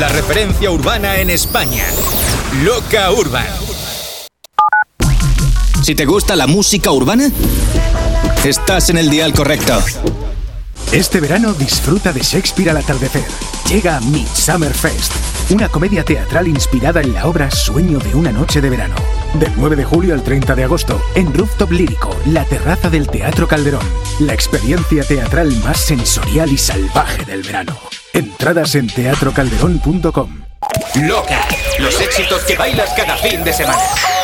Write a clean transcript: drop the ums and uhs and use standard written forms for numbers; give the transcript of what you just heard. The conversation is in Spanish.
La referencia urbana en España. Loca Urban. Si te gusta la música urbana, estás en el dial correcto. Este verano disfruta de Shakespeare al atardecer. Llega Midsummer Fest, una comedia teatral inspirada en la obra Sueño de una noche de verano. Del 9 de julio al 30 de agosto, en Rooftop Lírico, la terraza del Teatro Calderón. La experiencia teatral más sensorial y salvaje del verano. Entradas en teatrocalderón.com. Loca. Los éxitos que bailas cada fin de semana.